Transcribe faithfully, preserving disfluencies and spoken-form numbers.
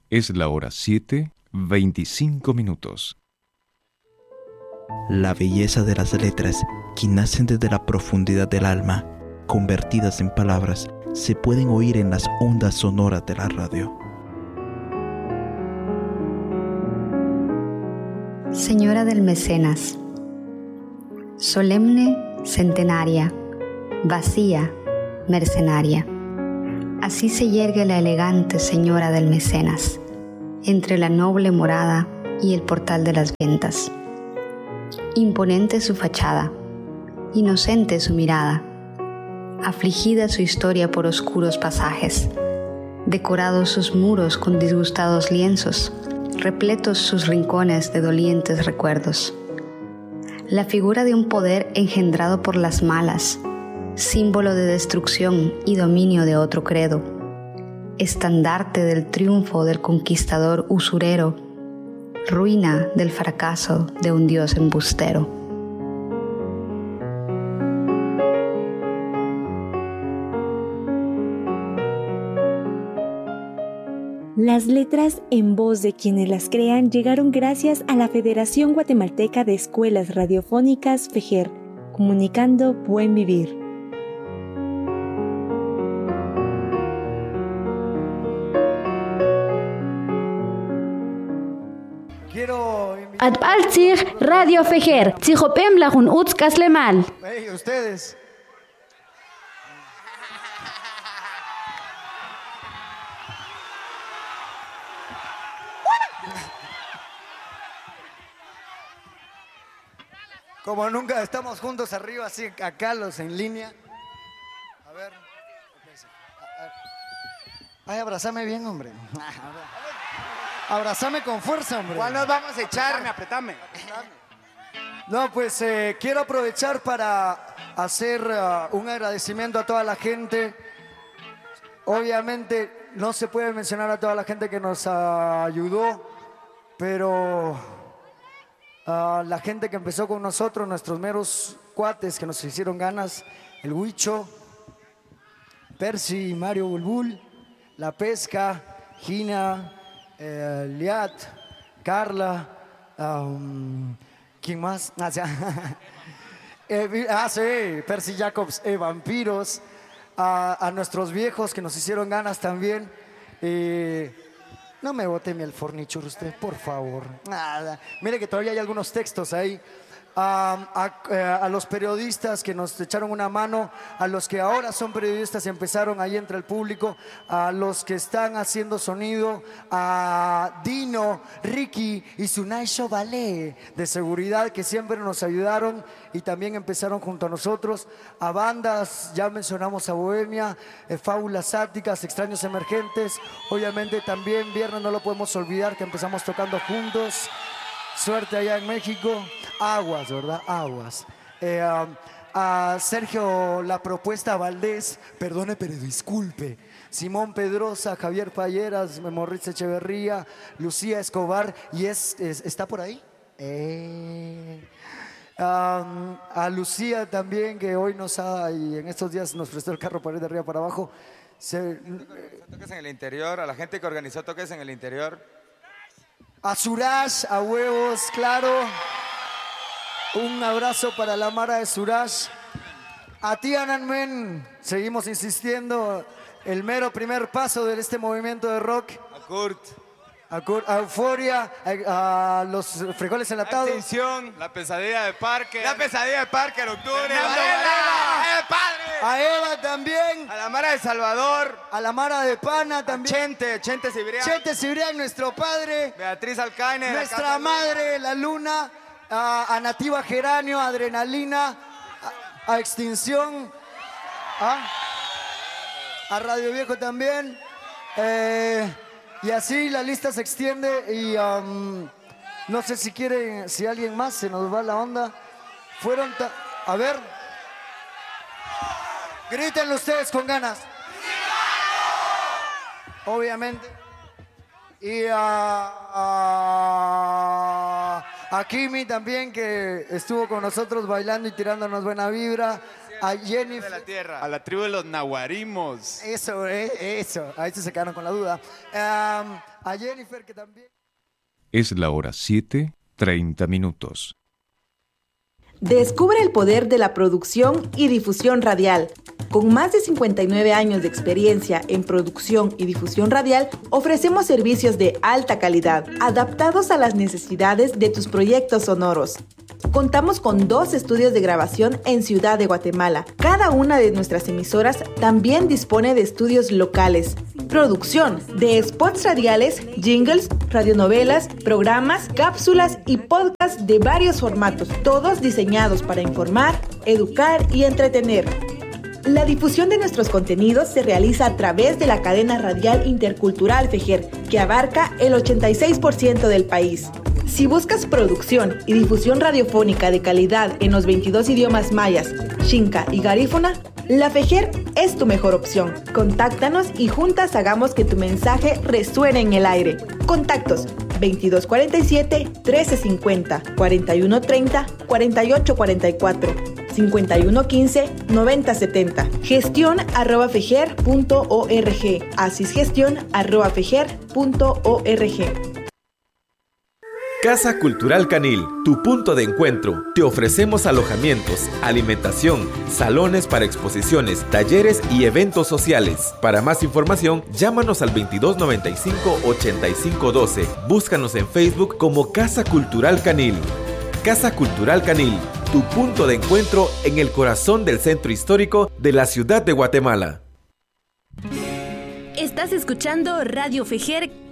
Es la hora siete, veinticinco minutos. La belleza de las letras, que nacen desde la profundidad del alma, convertidas en palabras, se pueden oír en las ondas sonoras de la radio. Señora del Mecenas, solemne, centenaria, vacía, mercenaria. Así se yergue la elegante señora del Mecenas, entre la noble morada y el portal de las ventas. Imponente su fachada, inocente su mirada, afligida su historia por oscuros pasajes, decorados sus muros con disgustados lienzos, repletos sus rincones de dolientes recuerdos. La figura de un poder engendrado por las malas, símbolo de destrucción y dominio de otro credo, estandarte del triunfo del conquistador usurero, ruina del fracaso de un dios embustero. Las letras en voz de quienes las crean llegaron gracias a la Federación Guatemalteca de Escuelas Radiofónicas FEGER, comunicando buen vivir. Atbaltzig Radio Fejer, Tzijopem Lajun Utzkas Lemal. Hey, ustedes. Como nunca estamos juntos arriba, así acá los en línea. A ver. Ay, abrázame bien, hombre. Abrázame con fuerza, hombre. ¿Cuál nos vamos a echar? Apretame, apretame. No, pues eh, quiero aprovechar para hacer uh, un agradecimiento a toda la gente. Obviamente no se puede mencionar a toda la gente que nos uh, ayudó, pero uh, la gente que empezó con nosotros, nuestros meros cuates que nos hicieron ganas, el Huicho, Percy, Mario Bulbul, La Pesca, Gina, Eh, Liat, Carla, um, ¿quién más? Ah, sí, eh, ah, sí, Percy Jacobs, eh, Vampiros, a, a nuestros viejos que nos hicieron ganas también. Eh, no me bote mi el fornichur usted, por favor. Nada. Mire que todavía hay algunos textos ahí. Um, a, a los periodistas que nos echaron una mano, a los que ahora son periodistas y empezaron ahí entre el público, a los que están haciendo sonido, a Dino, Ricky y Sunay Ballet de seguridad que siempre nos ayudaron y también empezaron junto a nosotros, a bandas, ya mencionamos a Bohemia, eh, Fábulas Áticas, Extraños Emergentes, obviamente también Viernes no lo podemos olvidar que empezamos tocando juntos. Suerte allá en México. Aguas, ¿verdad? Aguas. Eh, um, a Sergio La Propuesta Valdés, perdone pero disculpe. Simón Pedrosa, Javier Payeras, Morris Echeverría, Lucía Escobar. ¿Y es, es está por ahí? Eh. Um, a Lucía también, que hoy nos ha, y en estos días nos prestó el carro para ir de arriba para abajo. Se, toques en el interior, a la gente que organizó toques en el interior. A Suraj, a huevos, claro. Un abrazo para la Mara de Suraj. A ti, Ananmen, seguimos insistiendo. El mero primer paso de este movimiento de rock. A Kurt. A, Kurt, a Euforia, a, a los frijoles enlatados. Extinción, la pesadilla de Parque. La pesadilla de Parque en octubre. ¡Eh, padre! A Eva también. A la Mara de Salvador. A la Mara de Pana también. A Chente, Chente Cibrián. Chente Cibrián, nuestro padre. Beatriz Alcaine. Nuestra madre, la Luna. A, a Nativa Geranio, a Adrenalina. A, a Extinción. A, a Radio Viejo también. Eh, y así la lista se extiende. Y um, no sé si quieren, si alguien más se nos va la onda. Fueron. A ver. Grítenlo ustedes con ganas. Obviamente. Y a, a, a Kimi también, que estuvo con nosotros bailando y tirándonos buena vibra. a Jennifer. De la tierra. A la tribu de los nahuarimos. Eso, eh, eso. Ahí se quedaron con la duda. Um, a Jennifer, que también. Es la hora siete, treinta minutos. Descubre el poder de la producción y difusión radial. Con más de cincuenta y nueve años de experiencia en producción y difusión radial, ofrecemos servicios de alta calidad, adaptados a las necesidades de tus proyectos sonoros. Contamos con dos estudios de grabación en Ciudad de Guatemala. Cada una de nuestras emisoras también dispone de estudios locales. Producción de spots radiales, jingles, radionovelas, programas, cápsulas y podcasts de varios formatos, todos diseñados para informar, educar y entretener. La difusión de nuestros contenidos se realiza a través de la cadena radial intercultural Fejer, que abarca el ochenta y seis por ciento del país. Si buscas producción y difusión radiofónica de calidad en los veintidós idiomas mayas, xinca y garífuna, la Fejer es tu mejor opción. Contáctanos y juntas hagamos que tu mensaje resuene en el aire. Contactos veintidós cuarenta y siete, trece cincuenta, cuarenta y uno treinta, cuarenta y ocho cuarenta y cuatro, cincuenta y uno quince, noventa setenta. Gestión arroba fejer punto org. Asisgestión arroba fejer punto org. Casa Cultural Canil, tu punto de encuentro. Te ofrecemos alojamientos, alimentación, salones para exposiciones, talleres y eventos sociales. Para más información, llámanos al veintidós noventa y cinco, ochenta y cinco doce. Búscanos en Facebook como Casa Cultural Canil. Casa Cultural Canil, tu punto de encuentro en el corazón del centro histórico de la ciudad de Guatemala. Estás escuchando Radio Fejer